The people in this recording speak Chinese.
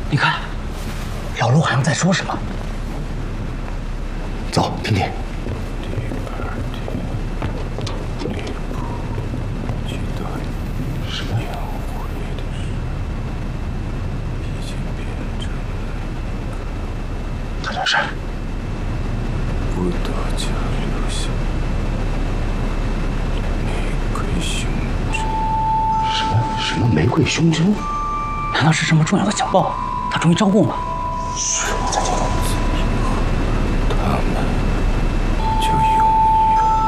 你看，老陆好像在说什么。 走，听听。什么呀？他这是。 不得家留下玫瑰胸针。 什么玫瑰胸针？ 难道是什么重要的情报？他终于招供了。